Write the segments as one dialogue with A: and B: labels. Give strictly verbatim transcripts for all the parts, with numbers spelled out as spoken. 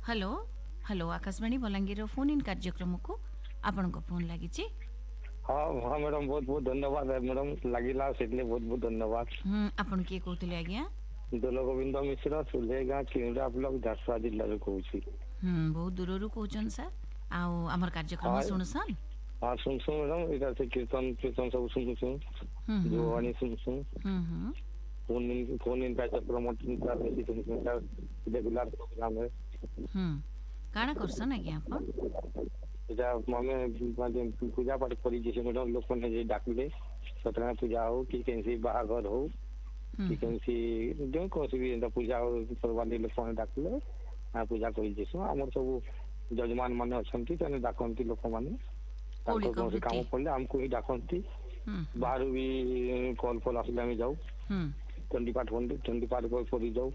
A: Hello hello Akashvani Balangir phone in कार्यक्रम को आपण को फोन लगी।
B: हाँ हाँ मैडम बहुत बहुत धन्यवाद मैडम लगिला से बहुत बहुत धन्यवाद।
A: हम्म आपण किए कहते आज्ञा?
B: दोल गोविंद मिश्र सुले गाँ किणा ब्लॉक झारसुगुड़ा जिल्ला रे कहूची।
A: हम्म बहुत दूर रू कहछन सर आउ हमर कार्यक्रम
B: हाँ
A: सुनसन।
B: हाँ सुनसु मैडम इधर से कीर्तन कीर्तन सब सुनसु
A: हम्म
B: जो
A: हम्म
B: वाणी सुनसु
A: हम्म हम्म
B: फोन इन फोन इन कार्यक्रम कर रही सुनसु का रेगुलर प्रोग्राम है।
A: हम्म काना करसन आज्ञा आपण?
B: इधर मामे माने पूजा पाठ करी जैसे मैडम लोग ने जे डाकले सत्यनारायण पूजा हो कि कैसी बाहागर हो कि कैसी जो कोसी भी एंदा पूजा हो परवाली लोग ने डाकले आ पूजा करी जैसे हमर सब जजमान माने अछंती तने डाकंती लोक माने ताको कौन से काम पड़ले हमको ही डाकंती बाहर भी कॉल फॉल आसले हम जाऊ चंडी पाठ होंदे चंडी पाठ को करी जाऊ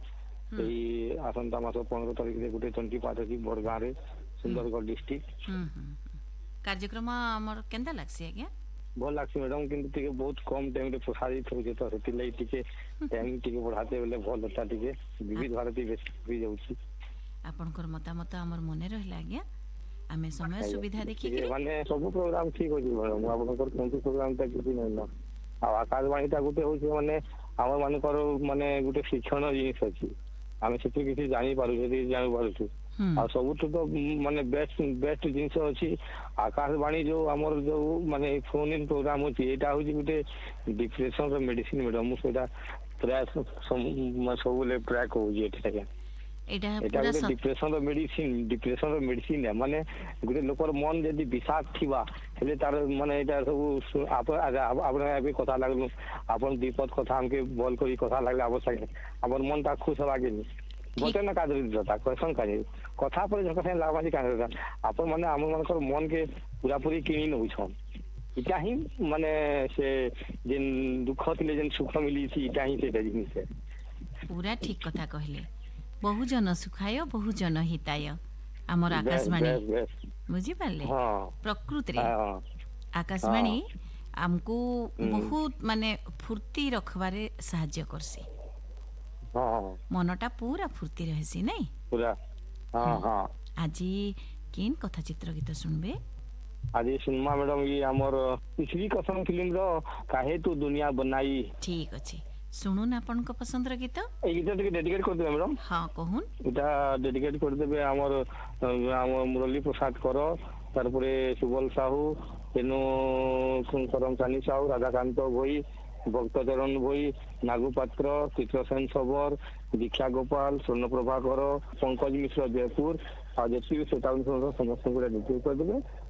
B: एई आसंता मास पंद्रह तारीख रे गुटे चंडी पाठ अछि बरगां रे सुंदरगढ़ डिस्ट्रिक्ट।
A: कार्यक्रम हमर केंदा लागसी आज्ञा?
B: भल लागसी मैडम किंतु टिके बहुत कम टाइम रे प्रसारित होजे तो सेति लई टिके टाइम टिके बढ़ाते बेले भल होता टिके विविध भारती बेस भी जाउची।
A: आपनकर मतामत हमर मने रहला आज्ञा आमे समय सुविधा देखि के
B: माने सब प्रोग्राम ठीक होजी मैडम आपनकर कोन प्रोग्राम त किछि नै ना आ आकाशवाणी ता गुटे होची माने हमर मानकर माने गुटे शिक्षण जिनिस अछि आमे सेति किछि जानि पारु जदि जानि पारु आ सब तो माने बेस्ट बेस्ट जिनिस अछि आकाशवाणी जो हमर जो माने फोन इन प्रोग्राम अछि एटा होची गुटे डिप्रेशन रो मेडिसिन मैडम सेटा प्रयास सब ले ट्रैक होजी एटा
A: एटा
B: एटा
A: पूरा
B: गुटे डिप्रेशन रो मेडिसिन डिप्रेशन रो मेडिसिन है माने गुटे लोकर मन जदि विषाद थिबा हेले तार माने एटा सब आप आपण अबे कथा लागलो आपण दीपक कथा हमके बोल करी कथा लागला आवश्यक अपन मन ता खुश हवा के गोटे ना का दता क्वेश्चन करे कथा पर जो कथा लागबाजी का आपण माने हम मनकर मन के पूरा पूरी किनी न होछन इटा ही माने से जिन दुख थिले जिन सुख मिली थी इटा ही से जिनिस है
A: पूरा ठीक कथा कहले बहुजन सुखाय बहुजन हिताय हमर आकाशवाणी बुझी पाले प्रकृति रे आकाशवाणी हमको बहुत माने फुर्ती रखबारे सहाय्य करसी।
B: हां
A: मनटा पूरा फुर्ती रहसी नहीं
B: पूरा हां हां
A: आजी किन कथा चित्र गीत सुनबे?
B: आज सुनमा मैडम ये हमर पिछली कसम फिल्म रो काहे तू दुनिया बनाई। ठीक
A: अछि सुनुन आपन को पसंद र गीत
B: ए गीत टिके डेडिकेट कर देबे मैडम।
A: हां कहून
B: इटा डेडिकेट कर देबे हमर हमर मुरली प्रसाद करो तारपरे सुबल साहू तेनो करम चानी साहू राधाकांत भोई भक्तचरण भोई नागू पात्र चित्रसेन सबर दीक्षा गोपाल स्वर्ण प्रभाकर पंकज मिश्र जयपुर आज समस्त को डेडिकेट कर देबे।